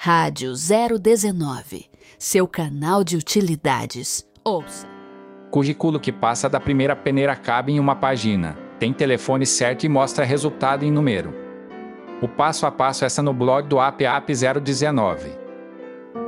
Rádio 019, seu canal de utilidades. Ouça. Currículo que passa da primeira peneira cabe em uma página. Tem telefone certo e mostra resultado em número. O passo a passo está no blog do app 019.